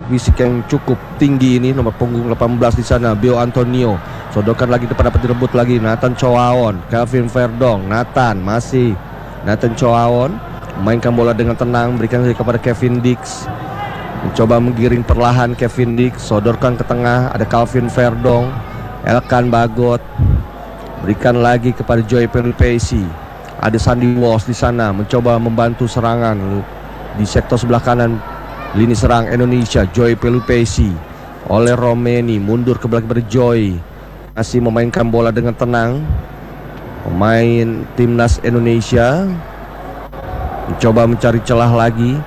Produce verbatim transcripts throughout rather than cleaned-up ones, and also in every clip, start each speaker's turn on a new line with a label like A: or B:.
A: fisik yang cukup tinggi ini, nomor punggung delapan belas di sana, Bio Antonio. Sodorkan lagi depan, dapat direbut lagi Nathan Choaon, Kelvin Verdong, Nathan masih Nathan Choaon memainkan bola dengan tenang, berikan kepada Kevin Dix. Mencoba menggiring perlahan Kevin Dix, sodorkan ke tengah, ada Kelvin Verdong, Elkan Bagot, berikan lagi kepada Joy Pelupesi. Ada Sandy Walsh di sana mencoba membantu serangan di sektor sebelah kanan lini serang Indonesia. Joy Pelupesi oleh Romeni, mundur ke belakang kepada Joy, masih memainkan bola dengan tenang. Pemain timnas Indonesia mencoba mencari celah lagi.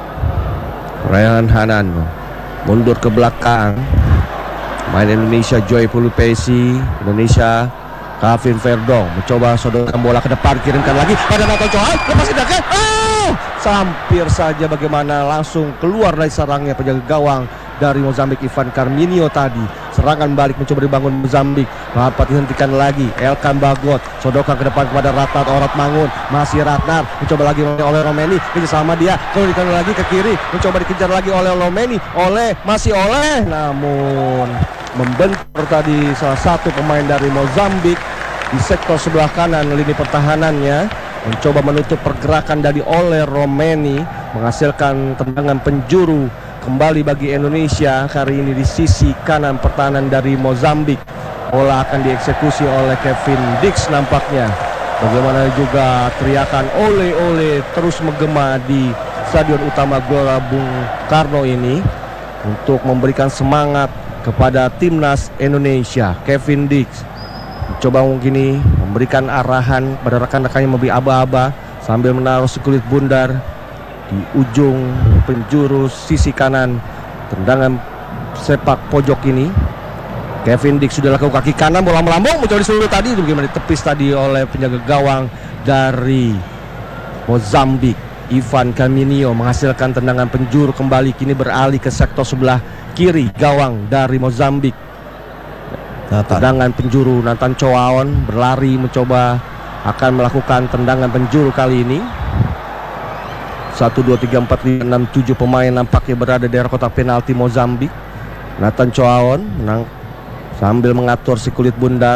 A: Rayhan Hanan mundur ke belakang. Main Indonesia Joy Pelupesi, Indonesia Kelvin Verdong mencoba sodorkan bola ke depan, kirimkan lagi pada Nathan Choaon, lepas tindakan. Oh, hampir saja bagaimana langsung keluar dari sarangnya penjaga gawang dari Mozambik Ivan Carminio tadi. Serangan balik mencoba dibangun Mozambik, dapat dihentikan lagi. Elkan Bagot sodorkan ke depan kepada Ratnar Orat Mangun, masih Ratnar mencoba lagi oleh Romeni, sama dia, kemudian lagi ke kiri, mencoba dikejar lagi oleh Romeni, oleh masih oleh, namun membentur tadi salah satu pemain dari Mozambik di sektor sebelah kanan lini pertahanannya, mencoba menutup pergerakan dari oleh Romeni, menghasilkan tendangan penjuru kembali bagi Indonesia kali ini di sisi kanan pertahanan dari Mozambik. Bola akan dieksekusi oleh Kevin Dix nampaknya. Bagaimana juga teriakan ole-ole terus menggema di Stadion Utama Gelora Bung Karno ini untuk memberikan semangat kepada timnas Indonesia. Kevin Dix mencoba mungkin ini memberikan arahan pada rekan-rekannya memberi aba-aba sambil menaruh sekulit bundar di ujung penjuru sisi kanan tendangan sepak pojok ini. Kevin Dix sudah lakukan kaki kanan, bola melambung mencoba disuruh tadi, itu bagaimana ditepis tadi oleh penjaga gawang dari Mozambik Ivan Carminio, menghasilkan tendangan penjuru kembali, kini beralih ke sektor sebelah kiri gawang dari Mozambik. Tendangan penjuru Nathan Choaon berlari mencoba akan melakukan tendangan penjuru kali ini. Satu, dua, tiga, empat, lima, enam, tujuh pemain nampaknya berada di daerah kotak penalti Mozambik. Nathan Choaon menang sambil mengatur si kulit bundar,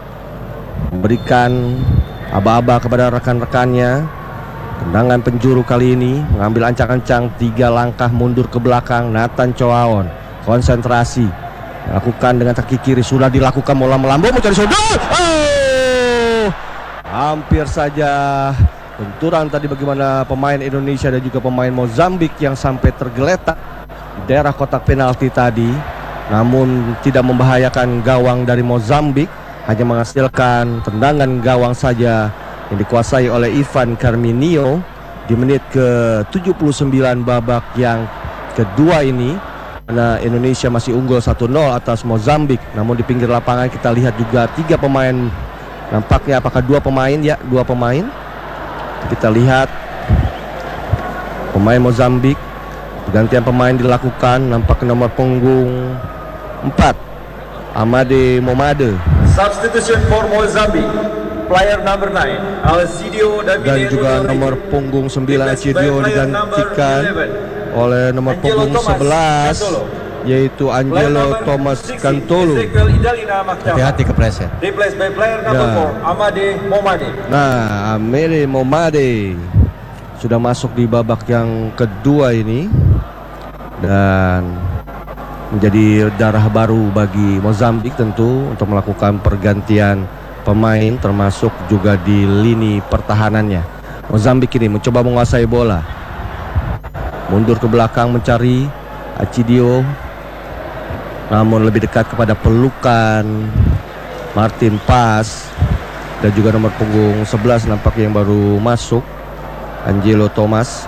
A: memberikan aba-aba kepada rekan-rekannya. Tendangan penjuru kali ini mengambil ancang-ancang tiga langkah mundur ke belakang. Nathan Choaon konsentrasi, lakukan dengan kaki kiri, sudah dilakukan, bola melambung mencari sudut. Oh, hampir saja benturan tadi bagaimana pemain Indonesia dan juga pemain Mozambik yang sampai tergeletak di daerah kotak penalti tadi, namun tidak membahayakan gawang dari Mozambik, hanya menghasilkan tendangan gawang saja yang dikuasai oleh Ivan Carminio di menit ke tujuh puluh sembilan babak yang kedua ini. Karena Indonesia masih unggul satu nol atas Mozambik, namun di pinggir lapangan kita lihat juga tiga pemain, nampaknya apakah dua pemain ya, dua pemain. Kita lihat pemain Mozambik, pergantian pemain dilakukan, nampak nomor punggung empat Amade Momade.
B: Substitution for Mozambique, player number nine Alcidio
A: dan juga nomor punggung sembilan Alcidio digantikan oleh nomor punggung sebelas yaitu Angelo Thomas Cantolo.
C: Hati-hati kepleset.
B: Replaced by player number four Amade Momade.
A: Nah, Amade Momade sudah masuk di babak yang kedua ini dan menjadi darah baru bagi Mozambik tentu untuk melakukan pergantian pemain termasuk juga di lini pertahanannya. Mozambik ini mencoba menguasai bola, mundur ke belakang mencari Alcidio, namun lebih dekat kepada pelukan Martin Pas dan juga nomor punggung sebelas nampaknya yang baru masuk, Angelo Thomas.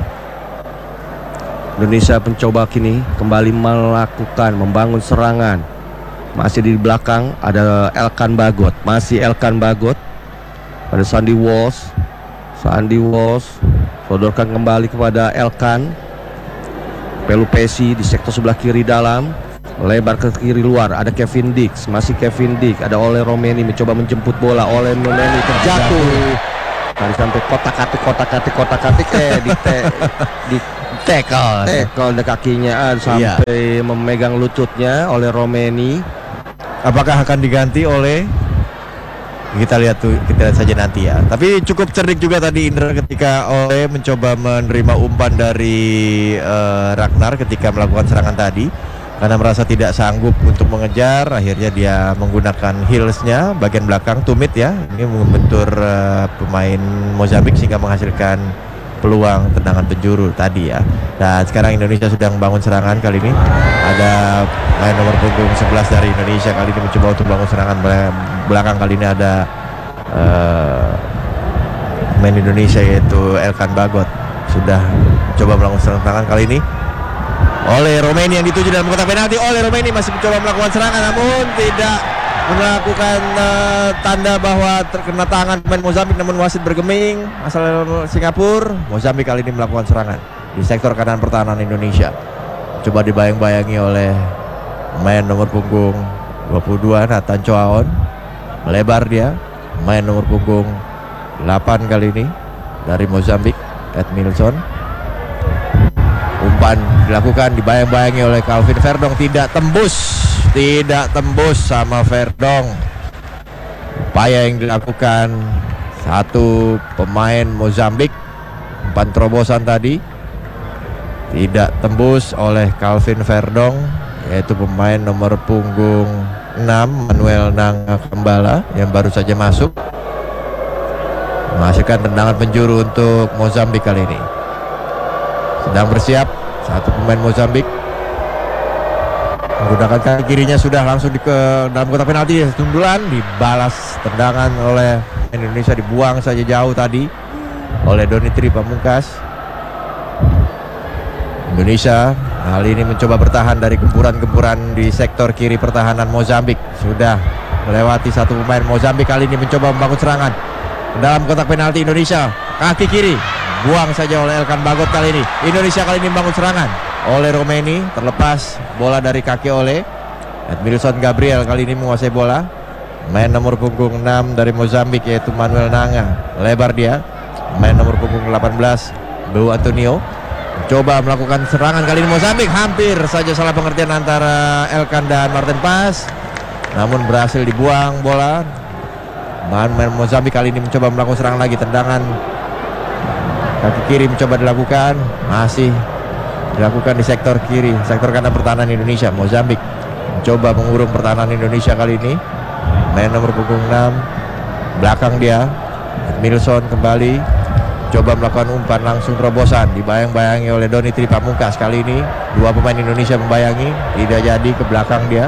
A: Indonesia mencoba kini kembali melakukan membangun serangan. Masih di belakang ada Elkan Bagot, masih Elkan Bagot, ada Sandy Walsh, Sandy Walsh sodorkan kembali kepada Elkan Pelupesi di sektor sebelah kiri dalam, melebar ke kiri luar, ada Kevin Dix, masih Kevin Dix, ada oleh Romeni mencoba menjemput bola, oleh Romeni terjatuh Kali sampai kotak-katik kotak-katik kotak-katik eh di te, di
C: Tackle.
A: tackle deh kakinya ah, sampai memegang lututnya oleh Romeni.
C: Apakah akan diganti oleh, kita lihat tuh, kita lihat saja nanti ya. Tapi cukup cerdik juga tadi Indra ketika Ole mencoba menerima umpan dari uh, Ragnar ketika melakukan serangan tadi. Karena merasa tidak sanggup untuk mengejar, akhirnya dia menggunakan heelsnya bagian belakang tumit ya. Ini membentur uh, pemain Mozambik sehingga menghasilkan peluang tendangan penjuru tadi ya. Dan sekarang Indonesia sedang membangun serangan kali ini. Ada main nomor punggung sebelas dari Indonesia kali ini mencoba untuk membangun serangan belakang. Kali ini ada uh, main Indonesia yaitu Elkan Bagot sudah coba melakukan serangan kali ini oleh Romeni yang dituju dalam kotak penalti. Oleh Romeni masih mencoba melakukan serangan namun tidak melakukan uh, tanda bahwa terkena tangan pemain Mozambik, namun wasit bergeming asal Singapura. Mozambik kali ini melakukan serangan di sektor kanan pertahanan Indonesia. Coba dibayang-bayangi oleh pemain nomor punggung dua puluh dua Nathan Choaon. Melebar dia, pemain nomor punggung delapan kali ini dari Mozambik, Edmilson. Umpan dilakukan, dibayang-bayangi oleh Calvin Verdong, tidak tembus, tidak tembus sama Verdong. Upaya yang dilakukan satu pemain Mozambik, umpan terobosan tadi tidak tembus oleh Calvin Verdong, yaitu pemain nomor punggung enam Manuel Nanga Kembala yang baru saja masuk, menghasilkan tendangan penjuru untuk Mozambik kali ini. Sedang bersiap satu pemain Mozambik menggunakan kaki kirinya, sudah langsung di ke dalam kotak penalti. Sundulan dibalas tendangan oleh Indonesia, dibuang saja jauh tadi oleh Donitri Pamungkas. Indonesia kali ini mencoba bertahan dari gempuran-gempuran di sektor kiri pertahanan Mozambik. Sudah melewati satu pemain Mozambik kali ini mencoba membangun serangan dalam kotak penalti Indonesia. Kaki kiri buang saja oleh Elkan Bagot kali ini. Indonesia kali ini membangun serangan oleh Romeni, terlepas bola dari kaki oleh Edmilson Gabriel kali ini menguasai bola. Main nomor punggung enam dari Mozambik yaitu Manuel Nanga, lebar dia. Main nomor punggung delapan belas Beu Antonio coba melakukan serangan kali ini. Mozambik hampir saja salah pengertian antara Elkan dan Martin Pas, namun berhasil dibuang bola. Main Mozambik kali ini mencoba melakukan serangan lagi, tendangan kaki kiri mencoba dilakukan, masih dilakukan di sektor kiri, sektor kanan pertahanan Indonesia. Mozambik mencoba mengurung pertahanan Indonesia kali ini. Main nomor punggung enam, belakang dia Edmilson kembali coba melakukan umpan langsung terobosan, dibayang-bayangi oleh Donitri Pamungkas. Kali ini dua pemain Indonesia membayangi, tidak jadi, ke belakang dia.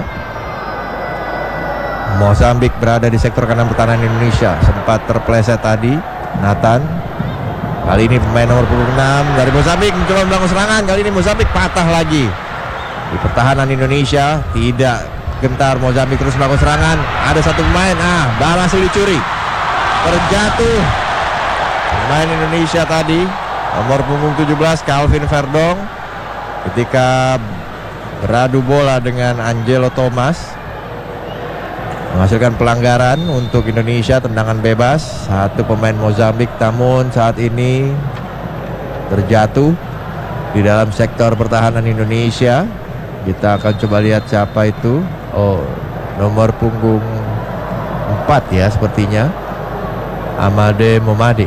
C: Mozambik berada di sektor kanan pertahanan Indonesia, sempat terpleset tadi Nathan. Kali ini pemain nomor punggung enam dari Mozambik mencoba melakukan serangan. Kali ini Mozambik patah lagi di pertahanan Indonesia, tidak gentar. Mozambik terus melakukan serangan. Ada satu pemain, ah, berhasil dicuri, terjatuh pemain Indonesia tadi nomor punggung tujuh belas Calvin Verdong ketika beradu bola dengan Angelo Thomas, menghasilkan pelanggaran untuk Indonesia, tendangan bebas. Satu pemain Mozambik namun saat ini terjatuh di dalam sektor pertahanan Indonesia. Kita akan coba lihat siapa itu. Oh, nomor punggung empat ya sepertinya, Amade Momade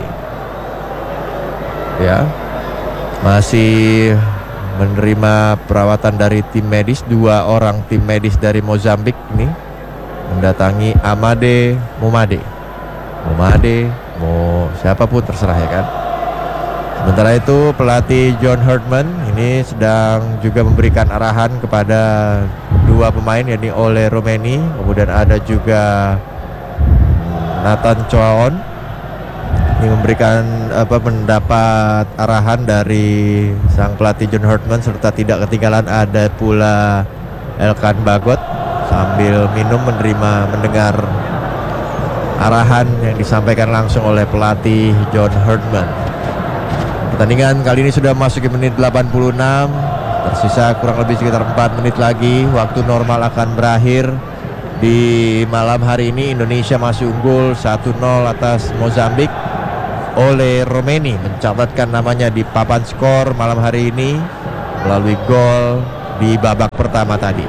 C: ya, masih menerima perawatan dari tim medis. Dua orang tim medis dari Mozambik ini mendatangi Amade Momade. Momade mau siapapun terserah ya kan. Sementara itu pelatih John Herdman ini sedang juga memberikan arahan kepada dua pemain, yakni Ole Romeni, kemudian ada juga Nathan Choaon. Ini memberikan apa mendapat arahan dari sang pelatih John Herdman, serta tidak ketinggalan ada pula Elkan Bagot sambil minum menerima mendengar arahan yang disampaikan langsung oleh pelatih John Herdman. Pertandingan kali ini sudah masuk ke menit delapan puluh enam, tersisa kurang lebih sekitar empat menit lagi waktu normal akan berakhir. Di malam hari ini Indonesia masih unggul satu nol atas Mozambik. Ole Romeni mencatatkan namanya di papan skor malam hari ini melalui gol di babak pertama tadi.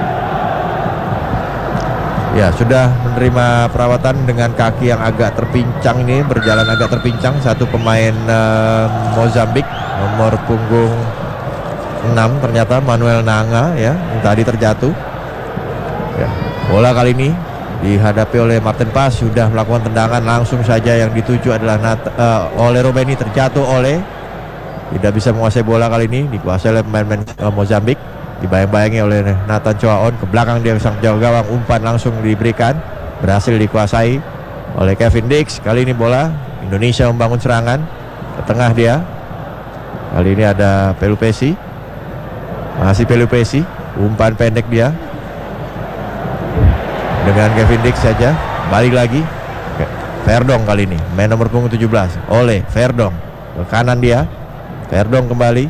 C: Ya, sudah menerima perawatan dengan kaki yang agak terpincang ini, berjalan agak terpincang. Satu pemain uh, Mozambik nomor punggung enam ternyata Manuel Nanga ya, yang tadi terjatuh. Ya, bola kali ini dihadapi oleh Martin Pas, sudah melakukan tendangan langsung saja yang dituju adalah Nat, uh, oleh Romeni, terjatuh oleh, tidak bisa menguasai bola kali ini, dikuasai oleh pemain uh, Mozambik, dibayang-bayangi oleh Nathan Choaon, ke belakang dia sang jauh gawang, umpan langsung diberikan, berhasil dikuasai oleh Kevin Dix. Kali ini bola Indonesia membangun serangan ke tengah dia, kali ini ada Pelupesi, masih Pelupesi, umpan pendek dia dengan Kevin Dix saja, balik lagi Verdong kali ini, main nomor punggung tujuh belas oleh Verdong, ke kanan dia, Verdong kembali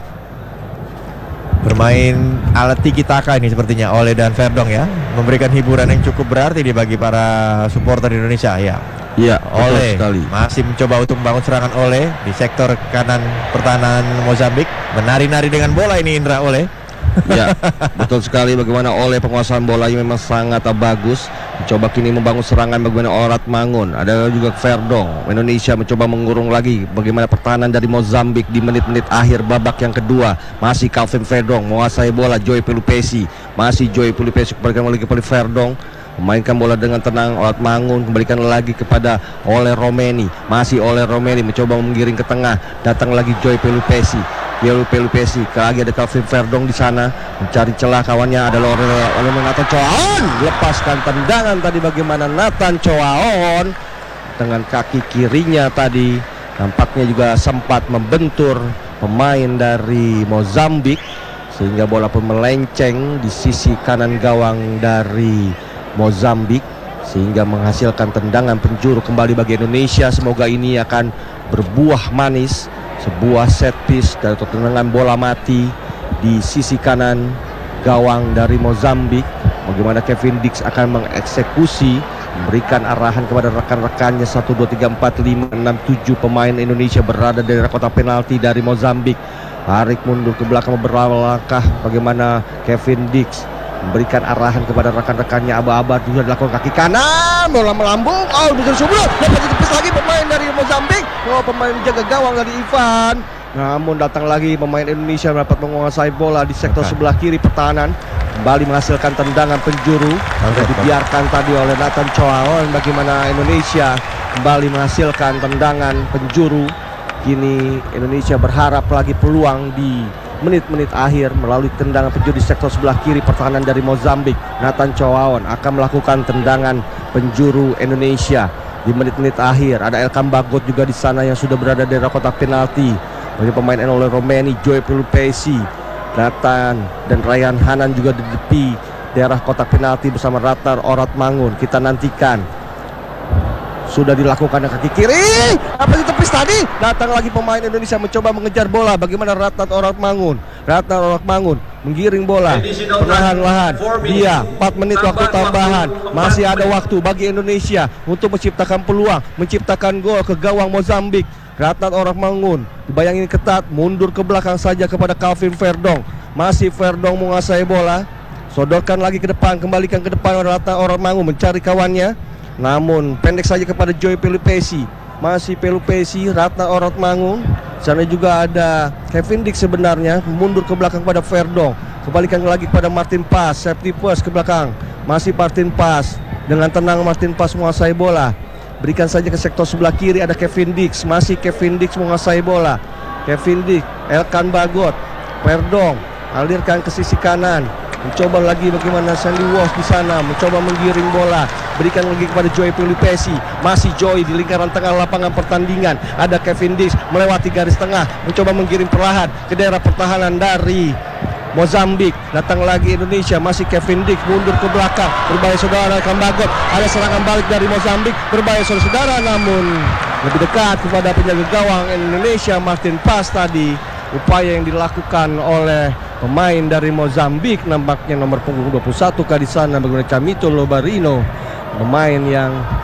C: bermain alat tiki taka ini sepertinya Ole dan Verdong ya, memberikan hiburan yang cukup berarti di bagi para supporter Indonesia ya.
A: Iya,
C: Ole
A: sekali.
C: masih mencoba untuk membangun serangan Ole di sektor kanan pertahanan Mozambik, menari-nari dengan bola ini Indra Ole.
A: Ya, betul sekali, bagaimana oleh penguasaan bolanya memang sangat bagus. Mencoba kini membangun serangan bagaimana Orat Mangun. Ada juga Verdong. Indonesia mencoba mengurung lagi bagaimana pertahanan dari Mozambik di menit-menit akhir babak yang kedua. Masih Calvin Verdong menguasai bola, Joy Pelupesi. Masih Joy Pelupesi kembalikan lagi kepada Verdong. Memainkan bola dengan tenang, Orat Mangun kembalikan lagi kepada Ole Romeni. Masih Ole Romeni mencoba menggiring ke tengah. Datang lagi Joy Pelupesi. Joy Pelupesi, lagi ada Calvin Verdong di sana mencari celah, kawannya adalah oleh Nathan Choaon. Lepaskan tendangan tadi bagaimana Nathan Choaon dengan kaki kirinya tadi nampaknya juga sempat membentur pemain dari Mozambik sehingga bola pun melenceng di sisi kanan gawang dari Mozambik sehingga menghasilkan tendangan penjuru kembali bagi Indonesia. Semoga ini akan berbuah manis, sebuah set piece dari tendangan bola mati di sisi kanan gawang dari Mozambik. Bagaimana Kevin Dix akan mengeksekusi, memberikan arahan kepada rekan-rekannya. Satu, dua, tiga, empat, lima, enam, tujuh pemain Indonesia berada di daerah kotak penalti dari Mozambik. Tarik mundur ke belakang beberapa langkah. Bagaimana Kevin Dix memberikan arahan kepada rekan-rekannya. Aba-aba juga dilakukan kaki kanan, bola melambung, oh bisa sebelum dapat ditepis lagi pemain dari Mozambik. Oh, pemain jaga gawang dari Ivan. Namun datang lagi pemain Indonesia dapat menguasai bola di sektor
C: Bukan.
A: sebelah kiri pertahanan, kembali menghasilkan tendangan penjuru yang dibiarkan tadi oleh Nathan Choaon. Bagaimana Indonesia kembali menghasilkan tendangan penjuru. Kini Indonesia berharap lagi peluang di menit-menit akhir melalui tendangan penjuru di sektor sebelah kiri pertahanan dari Mozambik. Nathan Choaon akan melakukan tendangan penjuru Indonesia di menit-menit akhir. Ada Elkan Bagot juga di sana yang sudah berada di daerah kotak penalti. Bagi pemain Ole Romeni, Joy Pelupesi, Nathan dan Ryan Hanan juga di tepi daerah kotak penalti bersama Ratnar Orat Mangun. Kita nantikan. Sudah dilakukan dengan kaki kiri. Apa ditepis tadi? Datang lagi pemain Indonesia mencoba mengejar bola. Bagaimana Ratnar Orat Mangun? Ratnar Orat Mangun menggiring bola perlahan-lahan. Dia empat menit waktu tambahan. Masih ada waktu bagi Indonesia untuk menciptakan peluang, menciptakan gol ke gawang Mozambik. Ratnar Orat Mangun dibayangin ketat, mundur ke belakang saja kepada Calvin Verdong. Masih Verdong menguasai bola. Sodorkan lagi ke depan, kembalikan ke depan Ratnar Orat Mangun mencari kawannya. Namun pendek saja kepada Joy Pelupesi. Masih Pelupesi, Ratnar Orat Mangun. Sana juga ada Kevin Dix sebenarnya, mundur ke belakang pada Verdong. Kembalikan lagi kepada Martin Pas, safety first ke belakang. Masih Martin Pas, dengan tenang Martin Pas menguasai bola. Berikan saja ke sektor sebelah kiri, ada Kevin Dix. Masih Kevin Dix menguasai bola. Kevin Dix, Elkan Bagot, Verdong alirkan ke sisi kanan. Mencoba lagi bagaimana Sandy Walsh di sana, mencoba menggiring bola, berikan lagi kepada Joy Pelupesi. Masih Joy di lingkaran tengah lapangan pertandingan. Ada Kevin Dix melewati garis tengah, mencoba menggiring perlahan ke daerah pertahanan dari Mozambik. Datang lagi Indonesia, masih Kevin Dix mundur ke belakang, berbahaya saudara Elkan Bagot. Ada serangan balik dari Mozambik, berbahaya saudara-saudara, namun lebih dekat kepada penjaga gawang Indonesia Martin Pas tadi. Upaya yang dilakukan oleh pemain dari Mozambik, nampaknya nomor punggung dua puluh satu kali sana bagaimana Camito Lobarino, pemain yang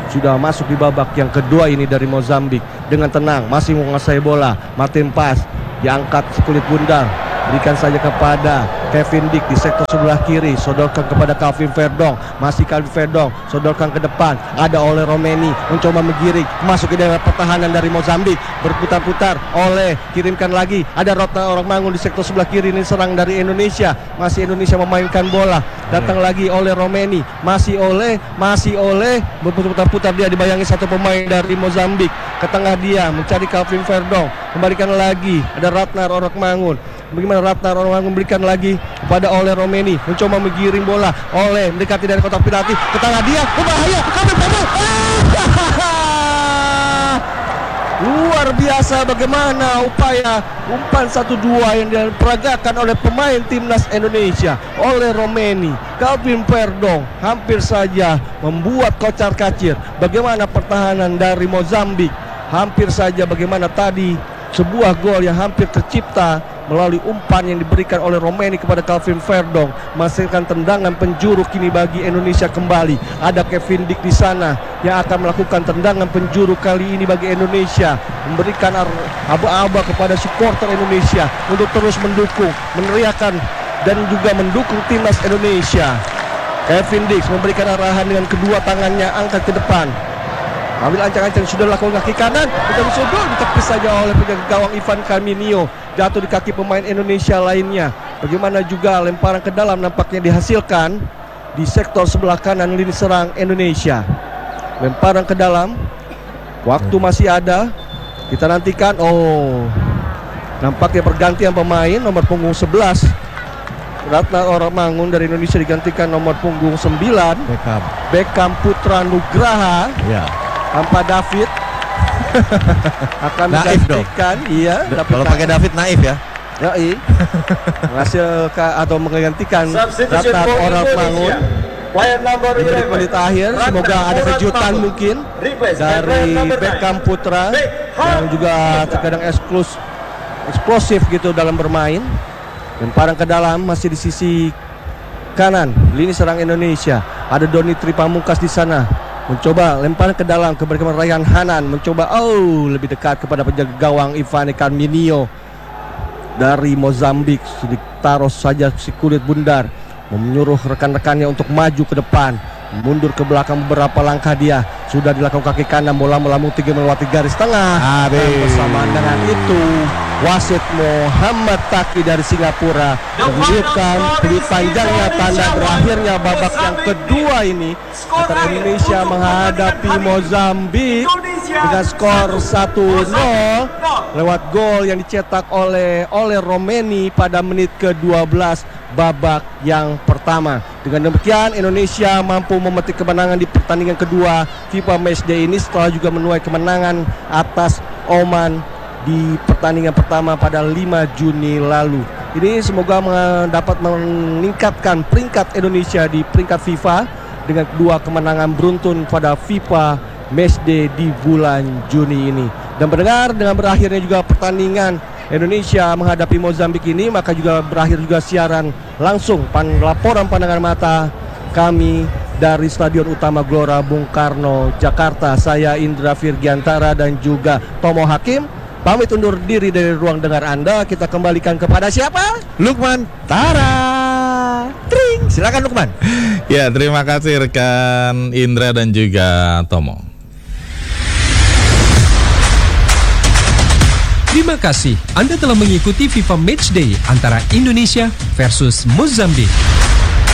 A: sudah masuk di babak yang kedua ini dari Mozambik. Dengan tenang masih menguasai bola. Martin Pas diangkat sekulit bundar, berikan saja kepada Kevin Dick di sektor sebelah kiri, sodorkan kepada Calvin Verdong, masih Calvin Verdong, sodorkan ke depan, ada oleh Romeni, mencoba menggiring, masuk ke daerah pertahanan dari Mozambik, berputar-putar, oleh, kirimkan lagi, ada Rotna Orang Mangun di sektor sebelah kiri, ini serang dari Indonesia, masih Indonesia memainkan bola, datang lagi oleh Romeni, masih oleh, masih oleh, berputar-putar, dia dibayangi satu pemain dari Mozambik, ke tengah dia, mencari Calvin Verdong, kembalikan lagi, ada Ratnar Orang Mangun. Bagaimana Ratnar Orang memberikan lagi kepada oleh Romeni, mencoba menggiring bola, oleh mendekati dari kotak penalti, ke tengah dia, berbahaya, Calvin Verdong. Luar biasa bagaimana upaya umpan satu dua yang diperagakan oleh pemain timnas Indonesia, oleh Romeni. Calvin Verdong hampir saja membuat kocar-kacir bagaimana pertahanan dari Mozambik. Hampir saja bagaimana tadi sebuah gol yang hampir tercipta melalui umpan yang diberikan oleh Romeni kepada Calvin Verdong, menghasilkan tendangan penjuru kini bagi Indonesia kembali. Ada Kevin Dick di sana yang akan melakukan tendangan penjuru kali ini bagi Indonesia, memberikan aba-aba kepada supporter Indonesia untuk terus mendukung, meneriakan dan juga mendukung timnas Indonesia. Kevin Dick memberikan arahan dengan kedua tangannya angkat ke depan. Ambil ancang-ancang, sudah lakukan kaki kanan, kita disodor, ditepis saja oleh penjaga gawang Ivan Carminio, jatuh di kaki pemain Indonesia lainnya. Bagaimana juga lemparan ke dalam nampaknya dihasilkan di sektor sebelah kanan lini serang Indonesia. Lemparan ke dalam, waktu masih ada, kita nantikan. Oh, nampaknya pergantian pemain, nomor punggung sebelas Ratna Orang Mangun dari Indonesia digantikan nomor punggung sembilan
C: Beckham,
A: Beckham Putra Nugraha.
C: ya.
A: Tanpa David akan
C: Naif
A: menggantikan, iya.
C: Kalau pakai David naif ya.
A: Yoi. Menghasilkan atau menggantikan
B: Substitution
A: Ratna
B: for
A: Orang Mangun
B: Indonesia. Player number
A: di menit
B: eleven.
A: menit akhir. Semoga ada kejutan mungkin dari Beckham Putra yang juga terkadang eksklus, eksplosif gitu dalam bermain. Lemparan ke dalam masih di sisi kanan lini serang Indonesia. Ada Doni Tripamungkas di sana. Mencoba lemparan ke dalam kepada Ryan Hanan, mencoba oh lebih dekat kepada penjaga gawang Ivan Carminio dari Mozambik. Ditaruh saja si kulit bundar, menyuruh rekan-rekannya untuk maju ke depan, mundur ke belakang beberapa langkah. Dia sudah dilakukan kaki kanan, bola melambung tinggi melewati garis tengah.
C: Habis.
A: Dan bersamaan dengan itu wasit Muhammad Taki dari Singapura menunjukkan lebih panjangnya tanda berakhirnya babak yang kedua ini antara Indonesia menghadapi Mozambik dengan skor satu nol lewat gol yang dicetak oleh oleh Romeni pada menit ke dua belas babak yang pertama. Dengan demikian Indonesia mampu memetik kemenangan di pertandingan kedua FIFA Matchday ini setelah juga menuai kemenangan atas Oman di pertandingan pertama pada lima Juni lalu. Ini semoga dapat meningkatkan peringkat Indonesia di peringkat FIFA dengan dua kemenangan beruntun pada FIFA Matchday di bulan Juni ini. Dan mendengar dengan berakhirnya juga pertandingan Indonesia menghadapi Mozambik ini, maka juga berakhir juga siaran langsung pan, laporan pandangan mata kami dari Stadion Utama Gelora Bung Karno, Jakarta. Saya Indra Virgiantara dan juga Tomo Hakim pamit undur diri dari ruang dengar Anda. Kita kembalikan kepada siapa?
C: Lukman Tara. Tring. Silakan Lukman.
D: Ya, terima kasih rekan Indra dan juga Tomo.
E: Terima kasih Anda telah mengikuti FIFA Matchday antara Indonesia versus Mozambik.